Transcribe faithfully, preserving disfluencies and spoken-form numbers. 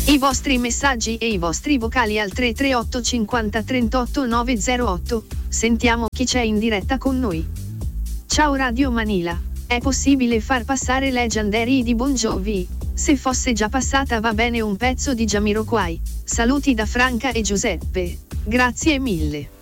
I vostri messaggi e i vostri vocali al tre tre otto cinquanta trentotto nove zero otto. Sentiamo chi c'è in diretta con noi. Ciao Radio Manila. È possibile far passare Legendary di Bon Jovi? Se fosse già passata va bene un pezzo di Jamiroquai. Saluti da Franca e Giuseppe. Grazie mille.